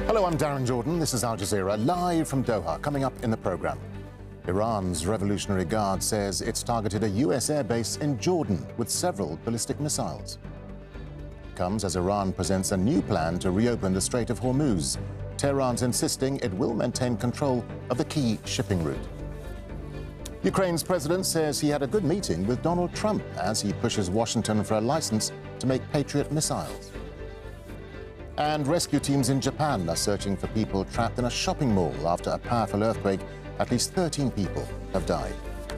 Hello, I'm Darren Jordan. This is Al Jazeera, live from Doha. Coming up in the programme, Iran's Revolutionary Guard says it's targeted a US airbase in Jordan with several ballistic missiles. It comes as Iran presents a new plan to reopen the Strait of Hormuz. Tehran's insisting it will maintain control of the key shipping route. Ukraine's president says he had a good meeting with Donald Trump as he pushes Washington for a license to make Patriot missiles. And rescue teams in Japan are searching for people trapped in a shopping mall after a powerful earthquake. At least 13 people have died.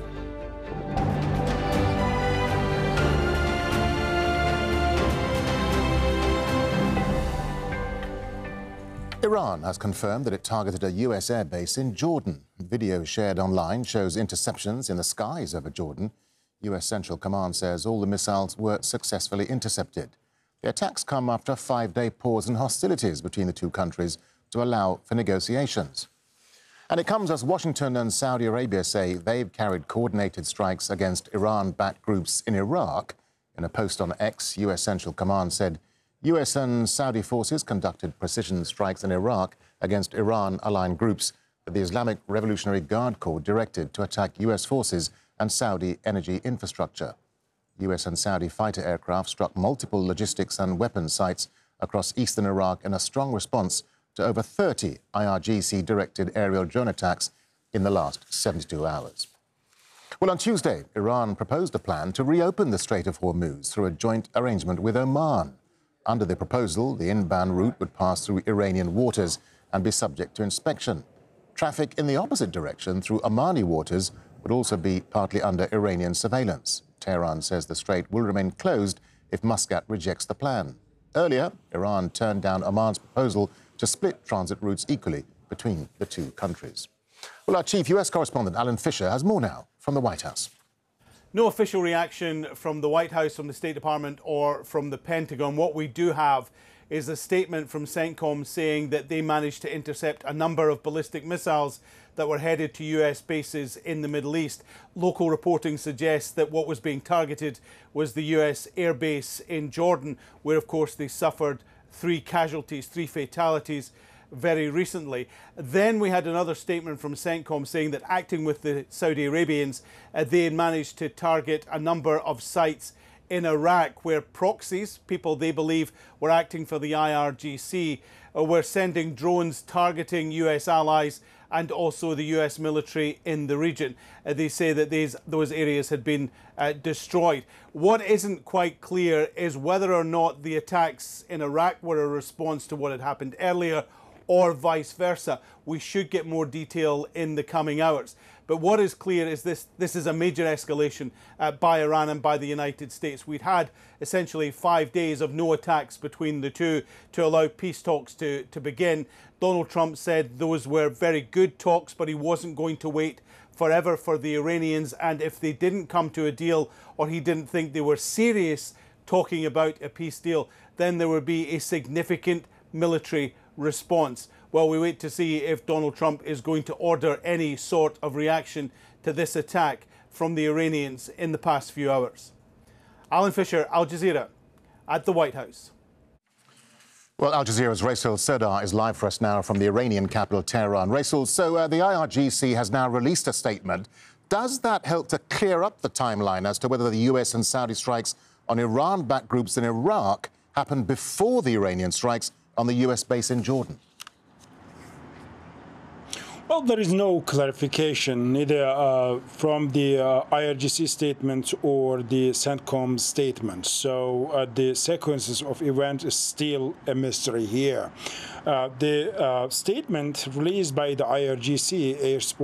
Iran has confirmed that it targeted a US airbase in Jordan. Video shared online shows interceptions in the skies over Jordan. US Central Command says all the missiles were successfully intercepted. The attacks come after a 5-day pause in hostilities between the two countries to allow for negotiations. And it comes as Washington and Saudi Arabia say they've carried coordinated strikes against Iran-backed groups in Iraq. In a post on X, US Central Command said US and Saudi forces conducted precision strikes in Iraq against Iran-aligned groups that the Islamic Revolutionary Guard Corps directed to attack US forces and Saudi energy infrastructure. US and Saudi fighter aircraft struck multiple logistics and weapons sites across eastern Iraq in a strong response to over 30 IRGC-directed aerial drone attacks in the last 72 hours. Well, on Tuesday, Iran proposed a plan to reopen the Strait of Hormuz through a joint arrangement with Oman. Under the proposal, the inbound route would pass through Iranian waters and be subject to inspection. Traffic in the opposite direction through Omani waters would also be partly under Iranian surveillance. Tehran says the strait will remain closed if Muscat rejects the plan. Earlier, Iran turned down Oman's proposal to split transit routes equally between the two countries. Well, our chief US correspondent, Alan Fisher, has more now from the White House. No official reaction from the White House, from the State Department or from the Pentagon. What we do have is a statement from CENTCOM saying that they managed to intercept a number of ballistic missiles that were headed to US bases in the Middle East. Local reporting suggests that what was being targeted was the US airbase in Jordan, where, of course, they suffered 3 casualties, 3 fatalities very recently. Then we had another statement from CENTCOM saying that acting with the Saudi Arabians, they had managed to target a number of sites in Iraq where proxies, people they believe were acting for the IRGC, were sending drones targeting US allies and also the US military in the region. They say that those areas had been destroyed. What isn't quite clear is whether or not the attacks in Iraq were a response to what had happened earlier or vice versa. We should get more detail in the coming hours. But what is clear is this is a major escalation by Iran and by the United States. We'd had essentially 5 days of no attacks between the two to allow peace talks to begin. Donald Trump said those were very good talks, but he wasn't going to wait forever for the Iranians. And if they didn't come to a deal, or he didn't think they were serious talking about a peace deal, then there would be a significant military response. Well, we wait to see if Donald Trump is going to order any sort of reaction to this attack from the Iranians in the past few hours. Alan Fisher, Al Jazeera, at the White House. Well, Al Jazeera's Raisul Serdar is live for us now from the Iranian capital, Tehran. Raisul, so the IRGC has now released a statement. Does that help to clear up the timeline as to whether the US and Saudi strikes on Iran-backed groups in Iraq happened before the Iranian strikes on the US base in Jordan? Well, there is no clarification, neither from the IRGC statement or the CENTCOM statement. So the sequences of events is still a mystery here. The statement released by the IRGC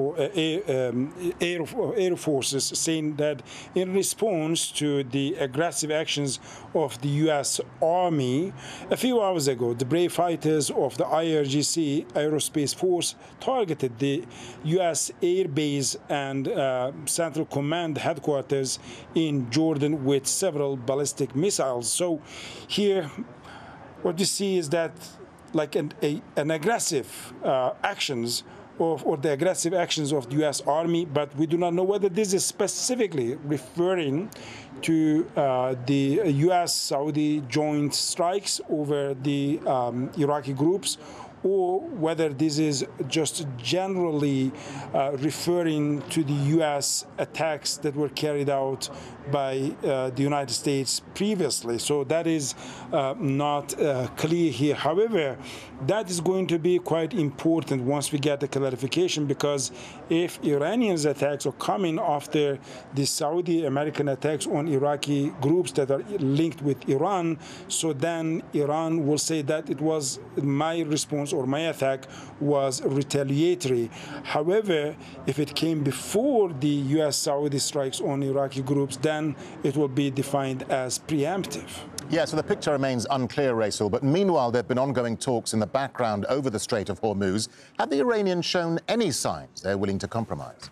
Air Forces saying that in response to the aggressive actions of the U.S. Army, a few hours ago, the brave fighters of the IRGC Aerospace Force targeted the U.S. Air Base and Central Command headquarters in Jordan with several ballistic missiles. So here, what you see is that like an aggressive actions or the aggressive actions of the U.S. Army, but we do not know whether this is specifically referring to the U.S.-Saudi joint strikes over the Iraqi groups, or whether this is just generally referring to the U.S. attacks that were carried out by the United States previously. So that is not clear here. However, that is going to be quite important once we get the clarification, because if Iranians' attacks are coming after the Saudi-American attacks on Iraqi groups that are linked with Iran, so then Iran will say that it was my response or my attack was retaliatory. However, if it came before the U.S.-Saudi strikes on Iraqi groups, then it will be defined as preemptive. Yeah, so the picture remains unclear, Raisul, but meanwhile there have been ongoing talks in the background over the Strait of Hormuz. Have the Iranians shown any signs they're willing to compromise?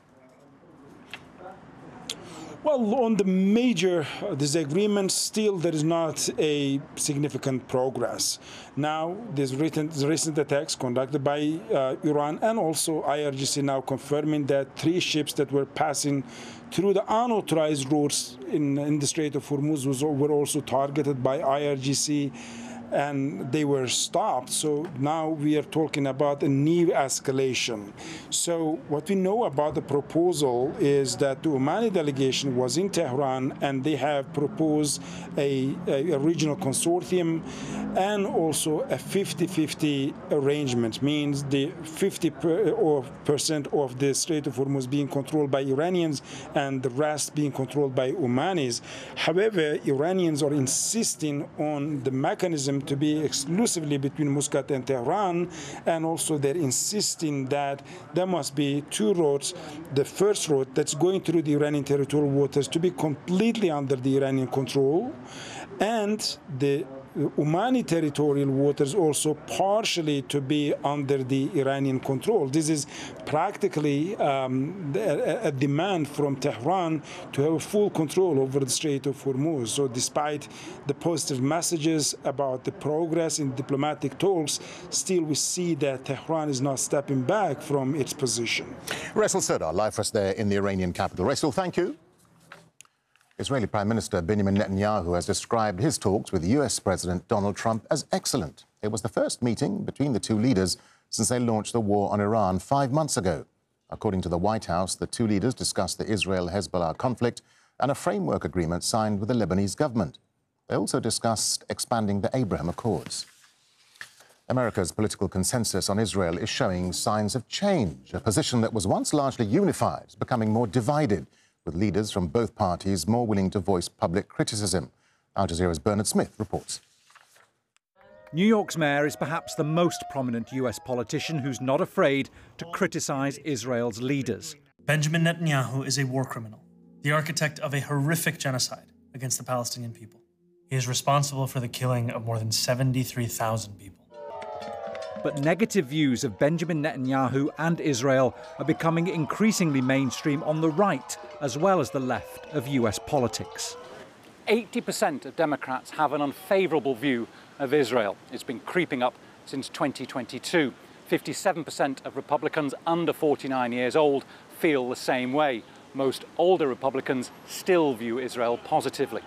Well, on the major disagreements, still there is not a significant progress. Now, these recent attacks conducted by Iran and also IRGC now confirming that 3 ships that were passing through the unauthorized routes in the Strait of Hormuz were also targeted by IRGC, and they were stopped. So now we are talking about a new escalation. So what we know about the proposal is that the Omani delegation was in Tehran, and they have proposed a regional consortium and also a 50-50 arrangement, means the 50% of the Strait of Hormuz being controlled by Iranians and the rest being controlled by Omanis. However, Iranians are insisting on the mechanism to be exclusively between Muscat and Tehran, and also they're insisting that there must be 2 roads. The first road that's going through the Iranian territorial waters to be completely under the Iranian control, and the Omani territorial waters also partially to be under the Iranian control. This is practically a demand from Tehran to have full control over the Strait of Hormuz. So despite the positive messages about the progress in diplomatic talks, still we see that Tehran is not stepping back from its position. Raisul Serdar, live for us there in the Iranian capital. Raisul, thank you. Israeli Prime Minister Benjamin Netanyahu has described his talks with US President Donald Trump as excellent. It was the first meeting between the 2 leaders since they launched the war on Iran 5 months ago. According to the White House, the 2 leaders discussed the Israel-Hezbollah conflict and a framework agreement signed with the Lebanese government. They also discussed expanding the Abraham Accords. America's political consensus on Israel is showing signs of change. A position that was once largely unified is becoming more divided, with leaders from both parties more willing to voice public criticism. Al Jazeera's Bernard Smith reports. New York's mayor is perhaps the most prominent US politician who's not afraid to criticize Israel's leaders. Benjamin Netanyahu is a war criminal, the architect of a horrific genocide against the Palestinian people. He is responsible for the killing of more than 73,000 people. But negative views of Benjamin Netanyahu and Israel are becoming increasingly mainstream on the right as well as the left of US politics. 80% of Democrats have an unfavourable view of Israel. It's been creeping up since 2022. 57% of Republicans under 49 years old feel the same way. Most older Republicans still view Israel positively.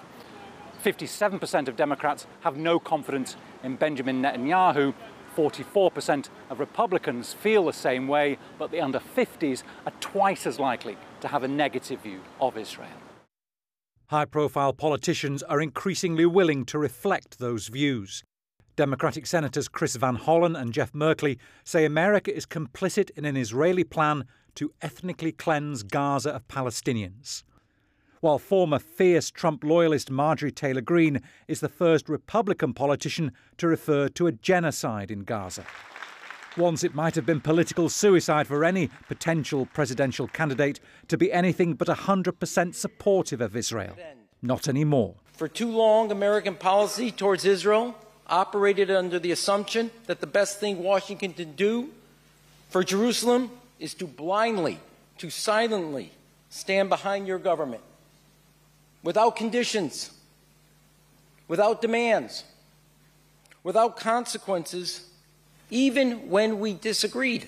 57% of Democrats have no confidence in Benjamin Netanyahu. 44% of Republicans feel the same way, but the under 50s are twice as likely to have a negative view of Israel. High-profile politicians are increasingly willing to reflect those views. Democratic Senators Chris Van Hollen and Jeff Merkley say America is complicit in an Israeli plan to ethnically cleanse Gaza of Palestinians. While former fierce Trump loyalist Marjorie Taylor Greene is the first Republican politician to refer to a genocide in Gaza. Once it might have been political suicide for any potential presidential candidate to be anything but 100% supportive of Israel. Not anymore. For too long, American policy towards Israel operated under the assumption that the best thing Washington can do for Jerusalem is to blindly, to silently stand behind your government. Without conditions, without demands, without consequences, even when we disagreed.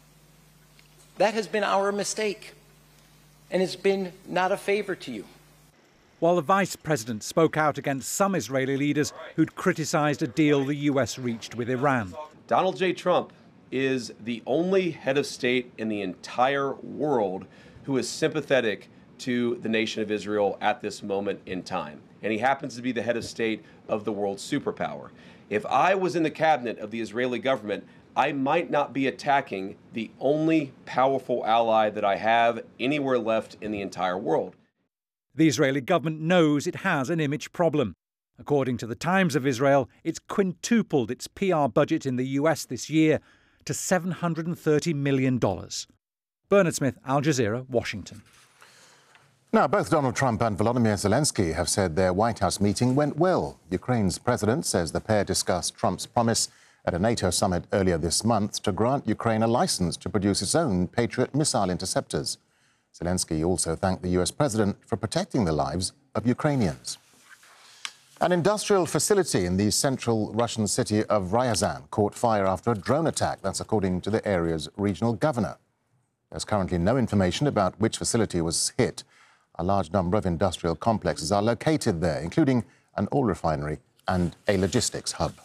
That has been our mistake, and it's been not a favor to you. While the vice president spoke out against some Israeli leaders who'd criticised a deal the US reached with Iran. Donald J. Trump is the only head of state in the entire world who is sympathetic to the nation of Israel at this moment in time. And he happens to be the head of state of the world superpower. If I was in the cabinet of the Israeli government, I might not be attacking the only powerful ally that I have anywhere left in the entire world. The Israeli government knows it has an image problem. According to the Times of Israel, it's quintupled its PR budget in the US this year to $730 million. Bernard Smith, Al Jazeera, Washington. Now, both Donald Trump and Volodymyr Zelensky have said their White House meeting went well. Ukraine's president says the pair discussed Trump's promise at a NATO summit earlier this month to grant Ukraine a license to produce its own Patriot missile interceptors. Zelensky also thanked the US president for protecting the lives of Ukrainians. An industrial facility in the central Russian city of Ryazan caught fire after a drone attack. That's according to the area's regional governor. There's currently no information about which facility was hit. A large number of industrial complexes are located there, including an oil refinery and a logistics hub.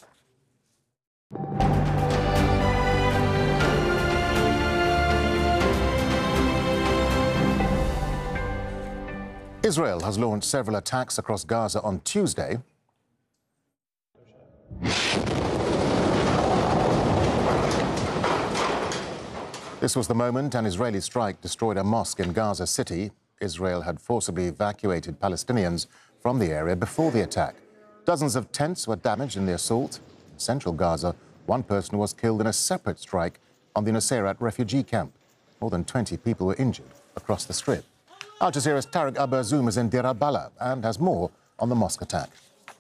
Israel has launched several attacks across Gaza on Tuesday. This was the moment an Israeli strike destroyed a mosque in Gaza City. Israel had forcibly evacuated Palestinians from the area before the attack. Dozens of tents were damaged in the assault. In central Gaza, one person was killed in a separate strike on the Nuseirat refugee camp. More than 20 people were injured across the Strip. Al Jazeera's Tariq Aberzoum is in Deir al-Balah and has more on the mosque attack.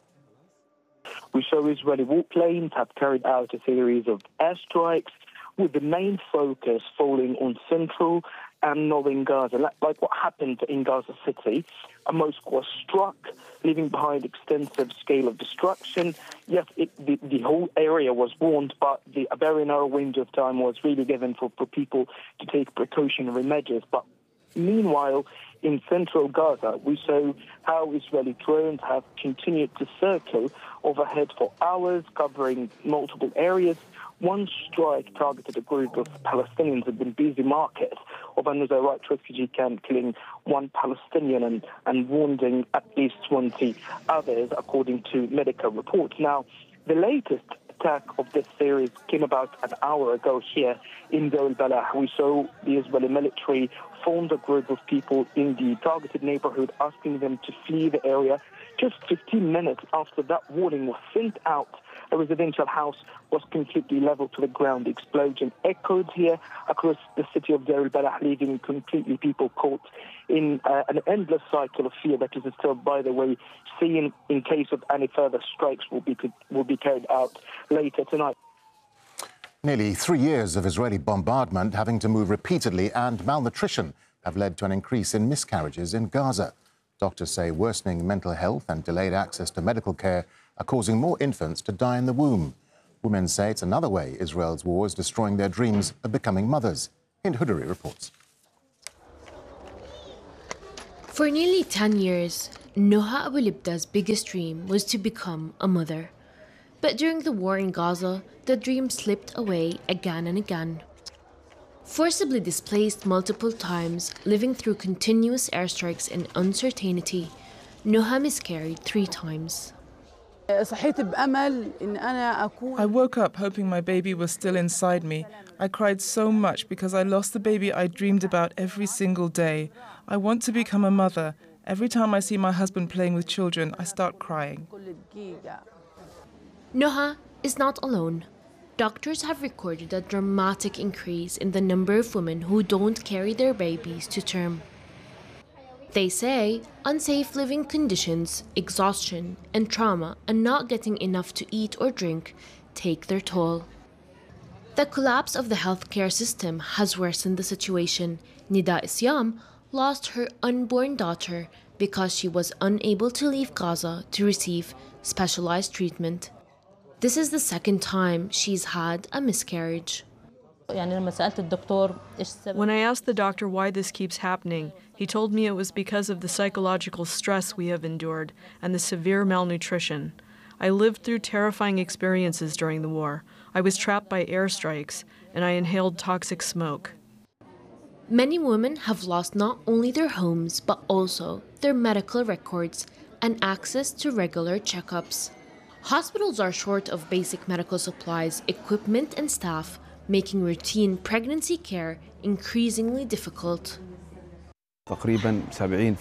We saw Israeli warplanes have carried out a series of airstrikes, with the main focus falling on central and northern Gaza. Like what happened in Gaza City, a mosque was struck, leaving behind extensive scale of destruction. Yes, the whole area was warned, but a very narrow window of time was really given for people to take precautionary measures. But meanwhile, in central Gaza, we saw how Israeli drones have continued to circle overhead for hours, covering multiple areas. One strike targeted a group of Palestinians at the busy market of a Nuseirat refugee camp, killing one Palestinian and wounding at least 20 others, according to medical reports. Now, the latest attack of this series came about an hour ago here in Deir al-Balah. We saw the Israeli military formed a group of people in the targeted neighborhood, asking them to flee the area. Just 15 minutes after that warning was sent out, a residential house was completely leveled to the ground. The explosion echoed here across the city of Deir al-Balah, leaving completely people caught in an endless cycle of fear that is still, by the way, seen in case of any further strikes will be carried out later tonight. Nearly 3 years of Israeli bombardment, having to move repeatedly, and malnutrition have led to an increase in miscarriages in Gaza. Doctors say worsening mental health and delayed access to medical care are causing more infants to die in the womb. Women say it's another way Israel's war is destroying their dreams of becoming mothers. Hind Hudari reports. For nearly 10 years, Noha Abu-Libda's biggest dream was to become a mother. But during the war in Gaza, the dream slipped away again and again. Forcibly displaced multiple times, living through continuous airstrikes and uncertainty, Noha miscarried 3 times. I woke up hoping my baby was still inside me. I cried so much because I lost the baby I dreamed about every single day. I want to become a mother. Every time I see my husband playing with children, I start crying. Noha is not alone. Doctors have recorded a dramatic increase in the number of women who don't carry their babies to term. They say unsafe living conditions, exhaustion, and trauma, and not getting enough to eat or drink take their toll. The collapse of the healthcare system has worsened the situation. Nida Isyam lost her unborn daughter because she was unable to leave Gaza to receive specialized treatment. This is the second time she's had a miscarriage. When I asked the doctor why this keeps happening, he told me it was because of the psychological stress we have endured and the severe malnutrition. I lived through terrifying experiences during the war. I was trapped by airstrikes, and I inhaled toxic smoke. Many women have lost not only their homes, but also their medical records and access to regular checkups. Hospitals are short of basic medical supplies, equipment, and staff, making routine pregnancy care increasingly difficult. Around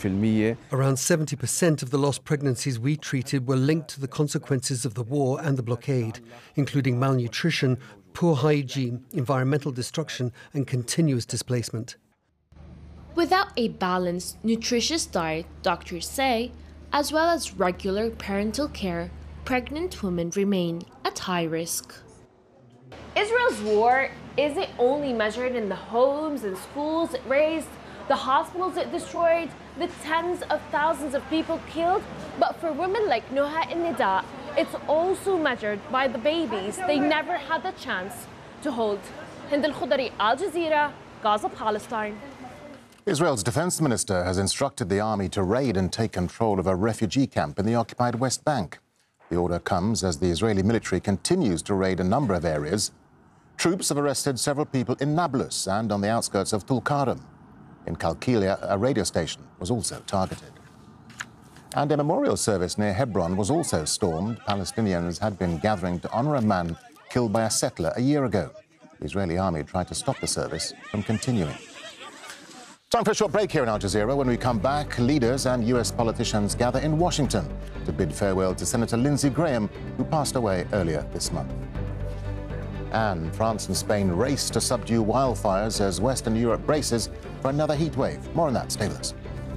70% of the lost pregnancies we treated were linked to the consequences of the war and the blockade, including malnutrition, poor hygiene, environmental destruction, and continuous displacement. Without a balanced, nutritious diet, doctors say, as well as regular parental care, pregnant women remain at high risk. Israel's war isn't only measured in the homes and schools it razed, the hospitals it destroyed, the tens of thousands of people killed, but for women like Noha and Nida, it's also measured by the babies they never had the chance to hold. Hind al-Khudari, Al Jazeera, Gaza, Palestine. Israel's defense minister has instructed the army to raid and take control of a refugee camp in the occupied West Bank. The order comes as the Israeli military continues to raid a number of areas. Troops have arrested several people in Nablus and on the outskirts of Tulkarem. In Qalqilia, a radio station was also targeted. And a memorial service near Hebron was also stormed. Palestinians had been gathering to honor a man killed by a settler a year ago. The Israeli army tried to stop the service from continuing. Time for a short break here in Al Jazeera. When we come back, leaders and US politicians gather in Washington to bid farewell to Senator Lindsey Graham, who passed away earlier this month. And France and Spain race to subdue wildfires as Western Europe braces for another heat wave. More on that. Stay with us.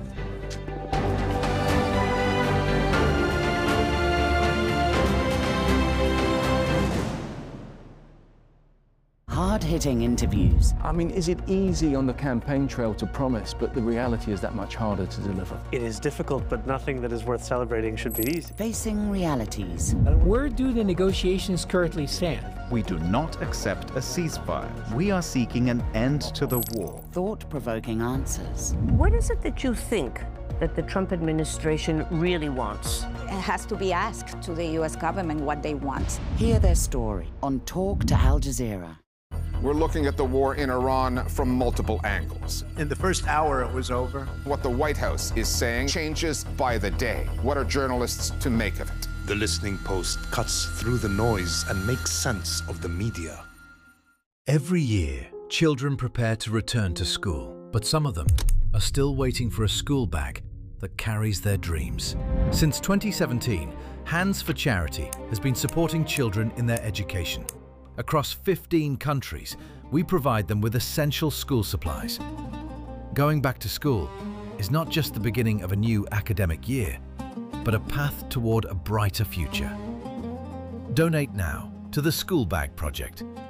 Hard-hitting interviews. I mean, is it easy on the campaign trail to promise, but the reality is that much harder to deliver? It is difficult, but nothing that is worth celebrating should be easy. Facing realities. Where do the negotiations currently stand? We do not accept a ceasefire. We are seeking an end to the war. Thought-provoking answers. What is it that you think that the Trump administration really wants? It has to be asked to the U.S. government what they want. Hear their story on Talk to Al Jazeera. We're looking at the war in Iran from multiple angles. In the first hour, it was over. What the White House is saying changes by the day. What are journalists to make of it? The Listening Post cuts through the noise and makes sense of the media. Every year, children prepare to return to school, but some of them are still waiting for a school bag that carries their dreams. Since 2017, Hands for Charity has been supporting children in their education. Across 15 countries, we provide them with essential school supplies. Going back to school is not just the beginning of a new academic year, but a path toward a brighter future. Donate now to the School Bag Project.